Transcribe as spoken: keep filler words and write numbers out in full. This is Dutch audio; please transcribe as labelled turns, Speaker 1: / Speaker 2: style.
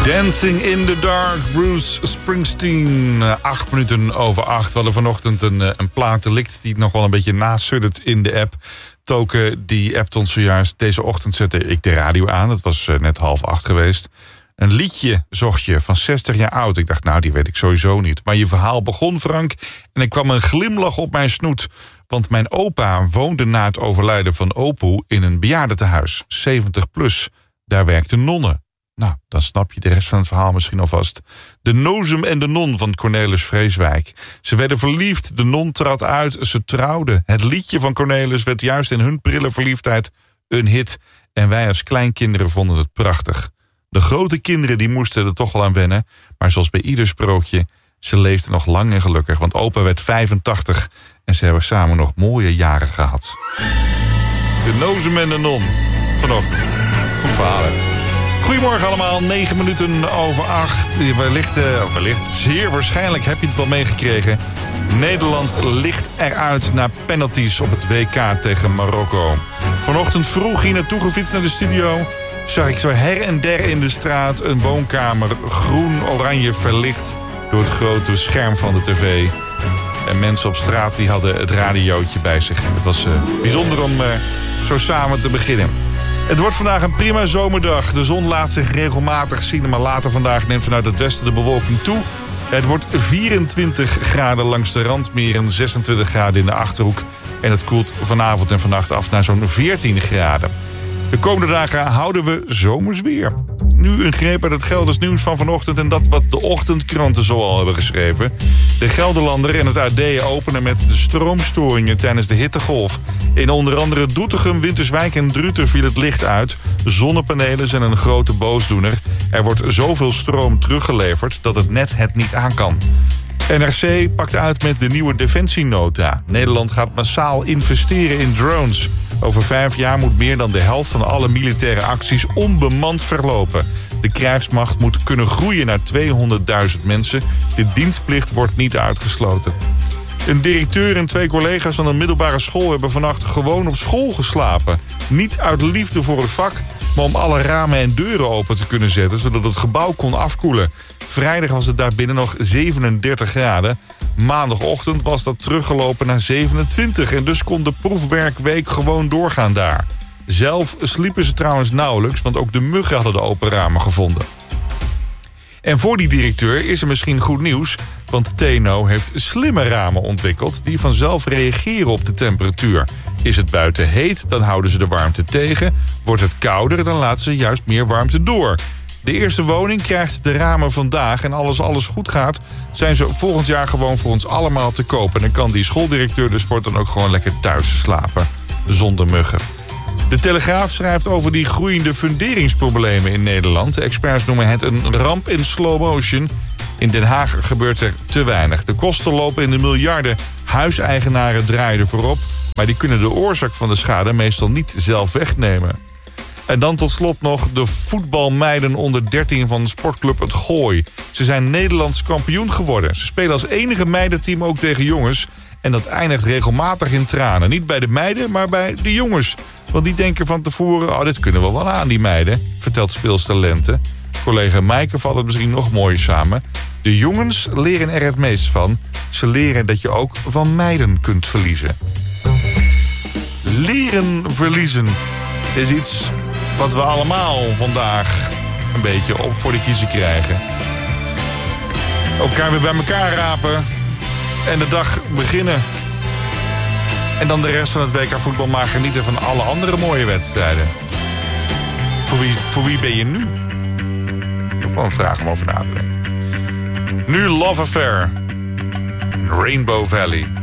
Speaker 1: Dancing in the Dark, Bruce Springsteen. Uh, acht minuten over acht. We hadden vanochtend een, uh, een plaatdelict die nog wel een beetje nasuddert in de app. Token, die appt ons zojuist. Deze ochtend zette ik de radio aan. Het was uh, net half acht geweest. Een liedje zocht je van zestig jaar oud. Ik dacht, nou, die weet ik sowieso niet. Maar je verhaal begon, Frank, en er kwam een glimlach op mijn snoet. Want mijn opa woonde na het overlijden van opoe in een bejaardentehuis. zeventig plus. Daar werkten nonnen. Nou, dan snap je de rest van het verhaal misschien alvast. De Nozem en de Non van Cornelis Vreeswijk. Ze werden verliefd, de non trad uit, ze trouwden. Het liedje van Cornelis werd juist in hun prille verliefdheid een hit. En wij als kleinkinderen vonden het prachtig. De grote kinderen die moesten er toch wel aan wennen. Maar zoals bij ieder sprookje, ze leefden nog lang en gelukkig. Want opa werd vijfentachtig en ze hebben samen nog mooie jaren gehad. De Nozem en de Non. Vanochtend. Goed verhaal, hè? Goedemorgen allemaal, negen minuten over acht. Wellicht, uh, wellicht, zeer waarschijnlijk heb je het wel meegekregen. Nederland ligt eruit naar penalties op het W K tegen Marokko. Vanochtend vroeg hier naartoe gefietst naar de studio. Zag ik zo her en der in de straat een woonkamer groen-oranje verlicht door het grote scherm van de tv. En mensen op straat die hadden het radiootje bij zich. Het was uh, bijzonder om uh, zo samen te beginnen. Het wordt vandaag een prima zomerdag. De zon laat zich regelmatig zien, maar later vandaag neemt vanuit het westen de bewolking toe. Het wordt vierentwintig graden langs de randmeren, zesentwintig graden in de Achterhoek. En het koelt vanavond en vannacht af naar zo'n veertien graden. De komende dagen houden we zomers weer. Nu een greep uit het Gelders nieuws van vanochtend en dat wat de ochtendkranten zoal hebben geschreven. De Gelderlander en het A D openen met de stroomstoringen tijdens de hittegolf. In onder andere Doetinchem, Winterswijk en Druten viel het licht uit. Zonnepanelen zijn een grote boosdoener. Er wordt zoveel stroom teruggeleverd dat het net het niet aan kan. N R C pakt uit met de nieuwe defensienota. Nederland gaat massaal investeren in drones. Over vijf jaar moet meer dan de helft van alle militaire acties onbemand verlopen. De krijgsmacht moet kunnen groeien naar tweehonderdduizend mensen. De dienstplicht wordt niet uitgesloten. Een directeur en twee collega's van een middelbare school hebben vannacht gewoon op school geslapen. Niet uit liefde voor het vak, maar om alle ramen en deuren open te kunnen zetten, zodat het gebouw kon afkoelen. Vrijdag was het daarbinnen nog zevenendertig graden. Maandagochtend was dat teruggelopen naar zevenentwintig en dus kon de proefwerkweek gewoon doorgaan daar. Zelf sliepen ze trouwens nauwelijks, want ook de muggen hadden de open ramen gevonden. En voor die directeur is er misschien goed nieuws, want T N O heeft slimme ramen ontwikkeld die vanzelf reageren op de temperatuur. Is het buiten heet, dan houden ze de warmte tegen. Wordt het kouder, dan laten ze juist meer warmte door. De eerste woning krijgt de ramen vandaag en als alles goed gaat, zijn ze volgend jaar gewoon voor ons allemaal te koop. En dan kan die schooldirecteur dus voortaan ook gewoon lekker thuis slapen, zonder muggen. De Telegraaf schrijft over die groeiende funderingsproblemen in Nederland. De experts noemen het een ramp in slow motion. In Den Haag gebeurt er te weinig. De kosten lopen in de miljarden. Huiseigenaren draaien er voorop, maar die kunnen de oorzaak van de schade meestal niet zelf wegnemen. En dan tot slot nog de voetbalmeiden onder dertien van sportclub Het Gooi. Ze zijn Nederlands kampioen geworden. Ze spelen als enige meidenteam ook tegen jongens. En dat eindigt regelmatig in tranen. Niet bij de meiden, maar bij de jongens. Want die denken van tevoren, oh, dit kunnen we wel aan, die meiden, vertelt speelster Lente. Collega Maaike valt het misschien nog mooier samen. De jongens leren er het meest van. Ze leren dat je ook van meiden kunt verliezen. Leren verliezen is iets wat we allemaal vandaag een beetje op voor de kiezer krijgen. Elkaar weer bij elkaar rapen en de dag beginnen. En dan de rest van het W K voetbal maar genieten van alle andere mooie wedstrijden. Voor wie, voor wie ben je nu? Gewoon een vraag om over na te denken. Nu Love Affair. Rainbow Valley.